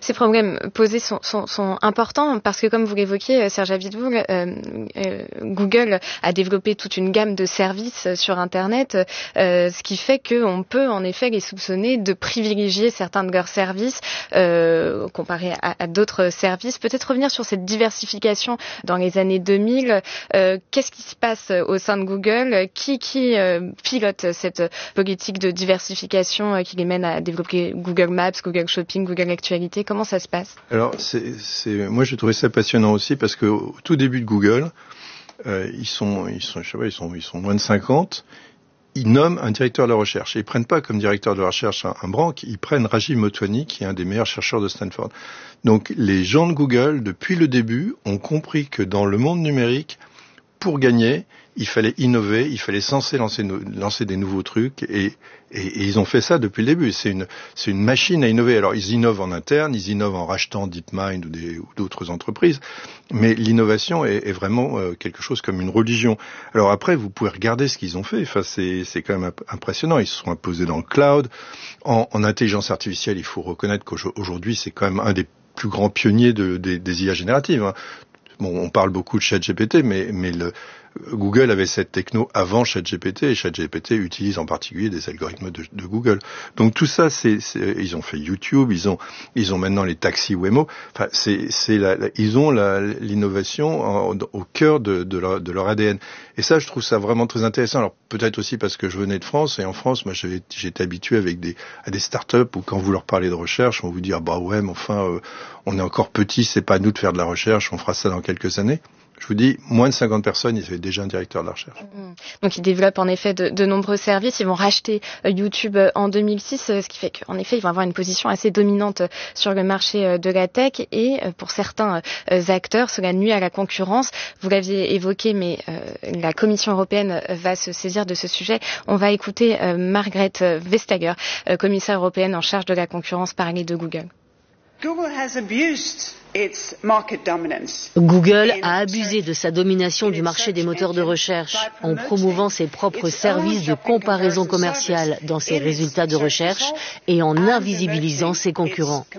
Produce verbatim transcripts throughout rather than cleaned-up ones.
Ces problèmes posés sont, sont, sont importants parce que, comme vous l'évoquiez, Serge Abiteboul, euh, euh, Google a développé toute une gamme de services sur Internet, euh, ce qui fait qu'on peut en effet les soupçonner de privilégier certains de leurs services euh, comparé à, à d'autres services. Peut-être revenir sur cette diversification dans les années deux mille. Euh, qu'est-ce qui se passe au sein de Google? Qui, qui euh, pilote cette politique de diversification euh, qui les mène à développer Google Maps, Google Shopping, Google Actualité? Comment ça se passe? Alors, c'est, c'est, moi, j'ai trouvé ça passionnant aussi parce que au tout début de Google, euh, ils sont, ils sont, je sais pas, ils sont, ils sont moins de cinquante. Ils nomment un directeur de la recherche. Et ils prennent pas comme directeur de la recherche un, un branque, ils prennent Rajiv Motwani, qui est un des meilleurs chercheurs de Stanford. Donc, les gens de Google, depuis le début, ont compris que dans le monde numérique, pour gagner, il fallait innover, il fallait censé lancer, lancer des nouveaux trucs, et, et, et ils ont fait ça depuis le début. C'est une, c'est une machine à innover. Alors, ils innovent en interne, ils innovent en rachetant DeepMind ou, des, ou d'autres entreprises, mais l'innovation est, est vraiment euh, quelque chose comme une religion. Alors après, vous pouvez regarder ce qu'ils ont fait. Enfin, c'est, c'est quand même impressionnant. Ils se sont imposés dans le cloud. En, en intelligence artificielle, il faut reconnaître qu'aujourd'hui, c'est quand même un des plus grands pionniers de, de, des I A génératives, hein. Bon, on parle beaucoup de ChatGPT, mais, mais le, Google avait cette techno avant ChatGPT, et ChatGPT utilise en particulier des algorithmes de, de Google. Donc tout ça, c'est, c'est, ils ont fait YouTube, ils ont, ils ont maintenant les taxis Waymo. Enfin, c'est, c'est la, la, ils ont la, l'innovation en, au cœur de, de, leur, de leur A D N. Et ça, je trouve ça vraiment très intéressant. Alors peut-être aussi parce que je venais de France, et en France, moi, j'avais, j'étais habitué avec des, à des startups où quand vous leur parlez de recherche, on vous dit ah bah ouais, mais enfin, euh, on est encore petit, c'est pas à nous de faire de la recherche, on fera ça dans quelques années. Je vous dis, moins de cinquante personnes, ils avaient déjà un directeur de la recherche. Donc ils développent en effet de, de nombreux services. Ils vont racheter euh, YouTube en deux mille six, euh, ce qui fait qu'en effet, ils vont avoir une position assez dominante sur le marché euh, de la tech. Et euh, pour certains euh, acteurs, cela nuit à la concurrence. Vous l'aviez évoqué, mais euh, la Commission européenne va se saisir de ce sujet. On va écouter euh, Margrethe Vestager, euh, commissaire européenne en charge de la concurrence, parler de Google. Google has abused its market dominance. Google a abusé de sa domination du marché des moteurs de recherche en promouvant ses propres services de comparaison commerciale dans ses résultats de recherche et en invisibilisant ses concurrents.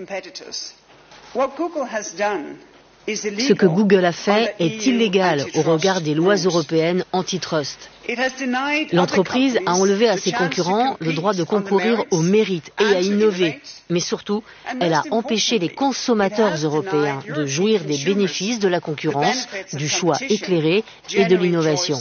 Ce que Google a fait est illégal au regard des lois européennes antitrust. L'entreprise a enlevé à ses concurrents le droit de concourir au mérite et à innover. Mais surtout, elle a empêché les consommateurs européens de jouir des bénéfices de la concurrence, du choix éclairé et de l'innovation.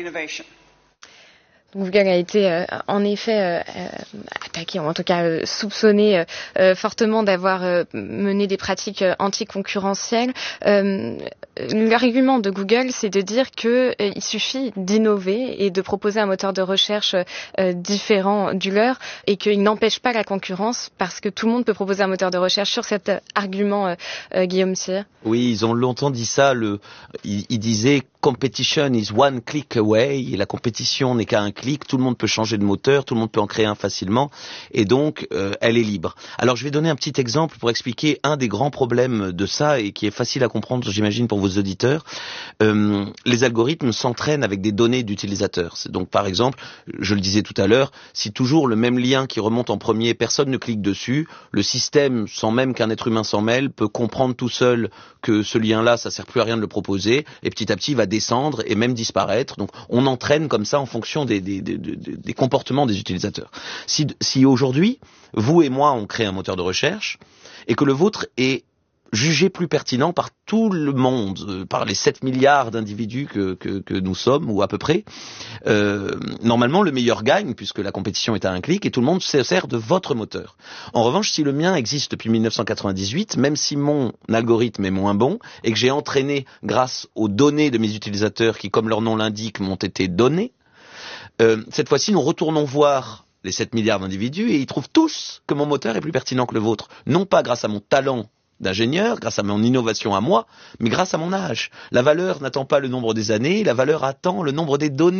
Google a été euh, en effet euh, attaqué, ou en tout cas euh, soupçonné euh, fortement d'avoir euh, mené des pratiques euh, anticoncurrentielles. Euh, l'argument de Google, c'est de dire qu'il euh, suffit d'innover et de proposer un moteur de recherche euh, différent du leur, et qu'il n'empêche pas la concurrence parce que tout le monde peut proposer un moteur de recherche. Sur cet argument, euh, euh, Guillaume Sire. Oui, ils ont longtemps dit ça. Le, ils, ils disaient competition is one click away, et la compétition n'est qu'à un clic, tout le monde peut changer de moteur, tout le monde peut en créer un facilement, et donc euh, elle est libre. Alors je vais donner un petit exemple pour expliquer un des grands problèmes de ça, et qui est facile à comprendre, j'imagine, pour vos auditeurs. Euh, les algorithmes s'entraînent avec des données d'utilisateurs. C'est donc, par exemple, je le disais tout à l'heure, si toujours le même lien qui remonte en premier, personne ne clique dessus, le système, sans même qu'un être humain s'en mêle, peut comprendre tout seul que ce lien-là, ça sert plus à rien de le proposer, et petit à petit va descendre et même disparaître. Donc on entraîne comme ça en fonction des, des, des, des, des comportements des utilisateurs. Si, si aujourd'hui, vous et moi, on crée un moteur de recherche, et que le vôtre est jugé plus pertinent par tout le monde, euh, par les sept milliards d'individus que, que, que nous sommes, ou à peu près, euh, normalement le meilleur gagne, puisque la compétition est à un clic, et tout le monde se sert de votre moteur. En revanche, si le mien existe depuis mille neuf cent quatre-vingt-dix-huit, même si mon algorithme est moins bon, et que j'ai entraîné grâce aux données de mes utilisateurs qui, comme leur nom l'indique, m'ont été données, euh, cette fois-ci, nous retournons voir les sept milliards d'individus, et ils trouvent tous que mon moteur est plus pertinent que le vôtre. Non pas grâce à mon talent d'ingénieur, grâce à mon innovation à moi, mais grâce à mon âge. La valeur n'attend pas le nombre des années, la valeur attend le nombre des données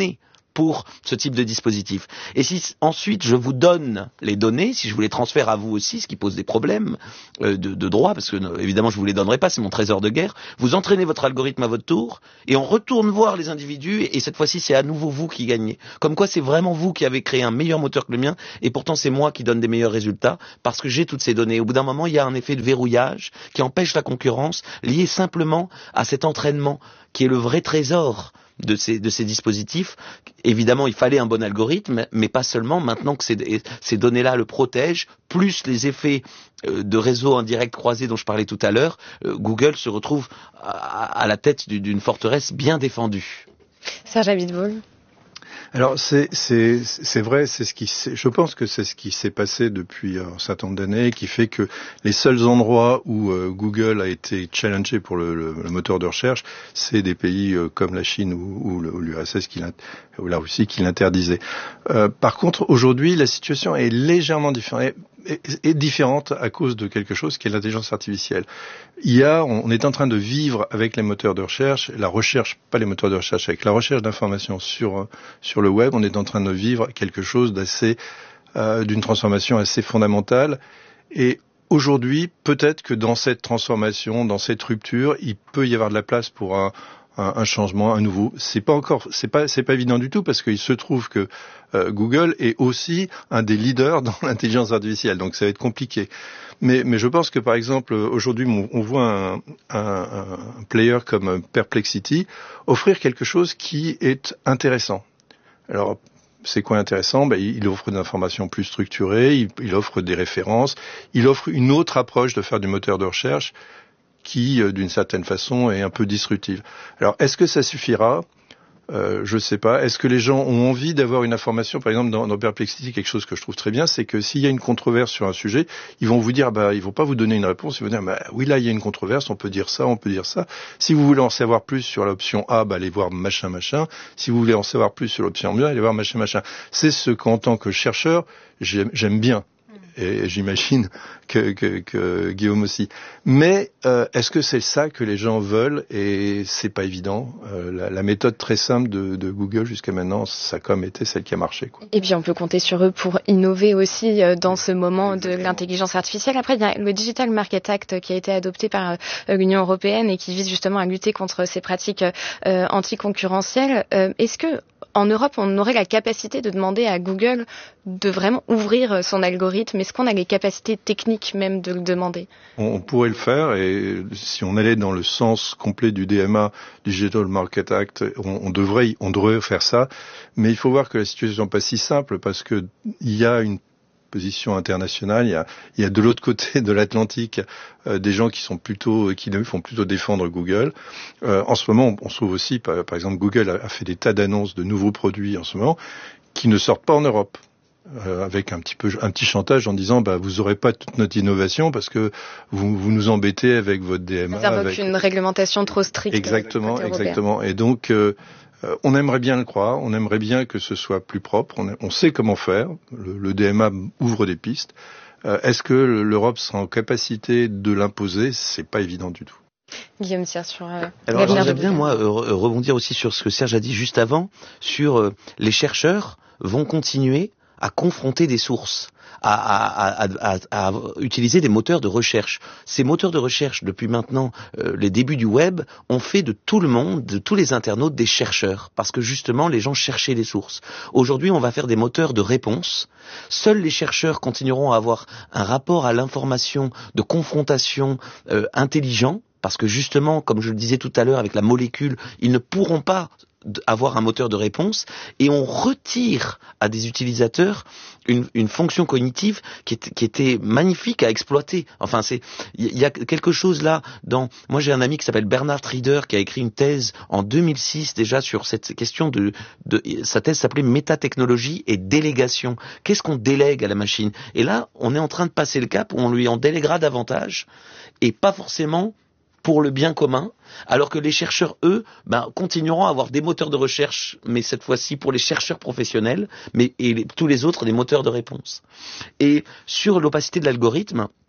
pour ce type de dispositif. Et si ensuite je vous donne les données, si je vous les transfère à vous aussi, ce qui pose des problèmes euh, de, de droit, parce que euh, évidemment je vous les donnerai pas, c'est mon trésor de guerre, vous entraînez votre algorithme à votre tour, et on retourne voir les individus, et, et cette fois-ci c'est à nouveau vous qui gagnez. Comme quoi c'est vraiment vous qui avez créé un meilleur moteur que le mien, et pourtant c'est moi qui donne des meilleurs résultats, parce que j'ai toutes ces données. Au bout d'un moment, il y a un effet de verrouillage qui empêche la concurrence, lié simplement à cet entraînement, qui est le vrai trésor de ces, de ces dispositifs. Évidemment, il fallait un bon algorithme, mais pas seulement. Maintenant que ces, ces données-là le protègent, plus les effets de réseau indirect croisés dont je parlais tout à l'heure, Google se retrouve à, à la tête d'une forteresse bien défendue. Serge Abiteboul. Alors c'est c'est c'est vrai, c'est ce qui je pense que c'est ce qui s'est passé depuis un certain nombre d'années, qui fait que les seuls endroits où euh, Google a été challengé pour le, le, le moteur de recherche, c'est des pays euh, comme la Chine ou, ou, ou l'U R S S qui ou la Russie qui l'interdisait. Euh, par contre, aujourd'hui, la situation est légèrement différente. est différente à cause de quelque chose qui est l'intelligence artificielle. Il y a, on est en train de vivre avec les moteurs de recherche, la recherche, pas les moteurs de recherche, avec la recherche d'informations sur sur le web, on est en train de vivre quelque chose d'assez, euh, d'une transformation assez fondamentale. Et aujourd'hui, peut-être que dans cette transformation, dans cette rupture, il peut y avoir de la place pour un Un, un changement, un nouveau. C'est pas encore, c'est pas, c'est pas évident du tout parce qu'il se trouve que euh, Google est aussi un des leaders dans l'intelligence artificielle, donc ça va être compliqué. Mais, mais je pense que par exemple aujourd'hui, on, on voit un, un, un player comme Perplexity offrir quelque chose qui est intéressant. Alors c'est quoi intéressant? Ben, il offre des informations plus structurées, il, il offre des références, il offre une autre approche de faire du moteur de recherche qui, d'une certaine façon, est un peu disruptive. Alors, est-ce que ça suffira? euh, Je ne sais pas. Est-ce que les gens ont envie d'avoir une information? Par exemple, dans, dans Perplexity, quelque chose que je trouve très bien, c'est que s'il y a une controverse sur un sujet, ils vont vous dire, bah, ils vont pas vous donner une réponse, ils vont dire, bah, oui, là, il y a une controverse, on peut dire ça, on peut dire ça. Si vous voulez en savoir plus sur l'option A, bah, allez voir machin, machin. Si vous voulez en savoir plus sur l'option B, allez voir machin, machin. C'est ce qu'en tant que chercheur, j'aime, j'aime bien. Et j'imagine que, que, que Guillaume aussi. Mais euh, est-ce que c'est ça que les gens veulent? Et c'est pas évident. Euh, la, la méthode très simple de, de Google jusqu'à maintenant, ça a comme été celle qui a marché, quoi. Et puis on peut compter sur eux pour innover aussi euh, dans ce moment de l'intelligence artificielle. Après, il y a le Digital Market Act qui a été adopté par euh, l'Union européenne et qui vise justement à lutter contre ces pratiques euh, anticoncurrentielles. Euh, est-ce que en Europe, on aurait la capacité de demander à Google de vraiment ouvrir son algorithme? Est-ce qu'on a les capacités techniques même de le demander? On pourrait le faire, et si on allait dans le sens complet du D M A, du Digital Market Act, on, on devrait, on devrait faire ça. Mais il faut voir que la situation n'est pas si simple, parce que il y a une position internationale, il y a, il y a de l'autre côté de l'Atlantique euh, des gens qui sont plutôt, qui font plutôt défendre Google. Euh, en ce moment, on, on se trouve aussi, par, par exemple, Google a, a fait des tas d'annonces de nouveaux produits en ce moment qui ne sortent pas en Europe. Euh, avec un petit peu un petit chantage en disant bah vous aurez pas toute notre innovation parce que vous vous nous embêtez avec votre D M A. Ça invoque avec une réglementation trop stricte. Exactement, exactement. Et donc euh, euh, on aimerait bien le croire, on aimerait bien que ce soit plus propre. On, on sait comment faire. Le, le D M A ouvre des pistes. Euh, est-ce que l'Europe sera en capacité de l'imposer? C'est pas évident du tout. Guillaume Sierre sur euh, Alors j'aimerais bien moi euh, rebondir aussi sur ce que Serge a dit juste avant sur euh, les chercheurs vont continuer à confronter des sources, à, à, à, à, à utiliser des moteurs de recherche. Ces moteurs de recherche, depuis maintenant euh, les débuts du web, ont fait de tout le monde, de tous les internautes, des chercheurs, parce que justement les gens cherchaient les sources. Aujourd'hui, on va faire des moteurs de réponse. Seuls les chercheurs continueront à avoir un rapport à l'information de confrontation euh, intelligent, parce que justement, comme je le disais tout à l'heure avec la molécule, ils ne pourront pas avoir un moteur de réponse, et on retire à des utilisateurs une, une fonction cognitive qui, est, qui était magnifique à exploiter. Enfin, c'est il y a quelque chose là dans. Moi, j'ai un ami qui s'appelle Bernard Rieder qui a écrit une thèse en deux mille six déjà sur cette question de. de sa thèse s'appelait métatechnologie et délégation. Qu'est-ce qu'on délègue à la machine? Et là, on est en train de passer le cap où on lui en délèguera davantage et pas forcément pour le bien commun, alors que les chercheurs, eux, ben, continueront à avoir des moteurs de recherche, mais cette fois-ci pour les chercheurs professionnels, mais et les, tous les autres des moteurs de réponse. Et sur l'opacité de l'algorithme,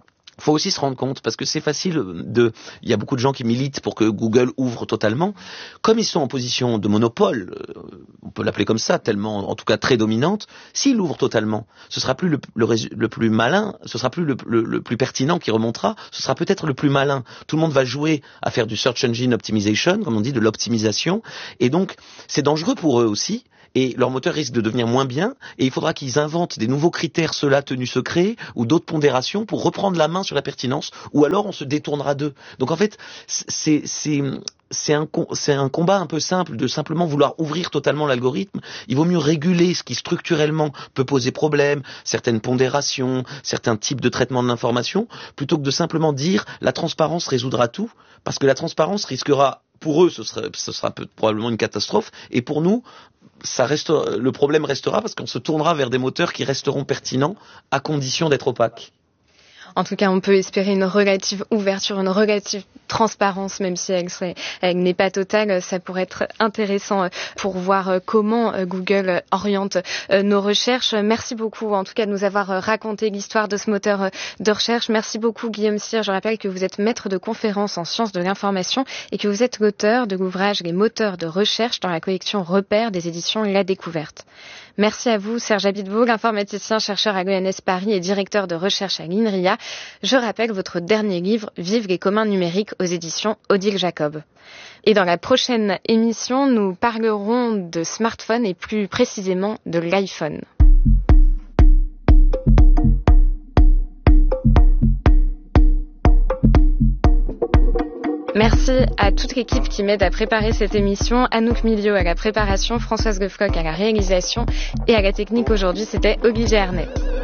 faut aussi se rendre compte, parce que c'est facile de, il y a beaucoup de gens qui militent pour que Google ouvre totalement. Comme ils sont en position de monopole, on peut l'appeler comme ça, tellement, en tout cas très dominante, s'ils l'ouvrent totalement, ce sera plus le, le, le plus malin, ce sera plus le, le, le plus pertinent qui remontera, ce sera peut-être le plus malin. Tout le monde va jouer à faire du search engine optimization, comme on dit, de l'optimisation, et donc c'est dangereux pour eux aussi. Et leur moteur risque de devenir moins bien, et il faudra qu'ils inventent des nouveaux critères, ceux-là tenus secrets, ou d'autres pondérations pour reprendre la main sur la pertinence, ou alors on se détournera d'eux. Donc en fait, c'est, c'est, c'est un, c'est un combat un peu simple de simplement vouloir ouvrir totalement l'algorithme. Il vaut mieux réguler ce qui structurellement peut poser problème, certaines pondérations, certains types de traitement de l'information, plutôt que de simplement dire la transparence résoudra tout, parce que la transparence risquera, pour eux, ce sera, ce sera probablement une catastrophe, et pour nous, ça reste, le problème restera parce qu'on se tournera vers des moteurs qui resteront pertinents à condition d'être opaques. En tout cas, on peut espérer une relative ouverture, une relative transparence, même si elle, serait, elle n'est pas totale. Ça pourrait être intéressant pour voir comment Google oriente nos recherches. Merci beaucoup, en tout cas, de nous avoir raconté l'histoire de ce moteur de recherche. Merci beaucoup, Guillaume Cyr. Je rappelle que vous êtes maître de conférences en sciences de l'information et que vous êtes l'auteur de l'ouvrage Les moteurs de recherche dans la collection Repères des éditions La Découverte. Merci à vous, Serge Abiteboul, informaticien, chercheur à l'E N S Paris et directeur de recherche à l'INRIA. Je rappelle votre dernier livre, Vive les communs numériques, aux éditions Odile Jacob. Et dans la prochaine émission, nous parlerons de smartphone et plus précisément de l'iPhone. Merci à toute l'équipe qui m'aide à préparer cette émission. Anouk Milio à la préparation, Françoise Lefloc à la réalisation et à la technique aujourd'hui, c'était Olivier Arnett.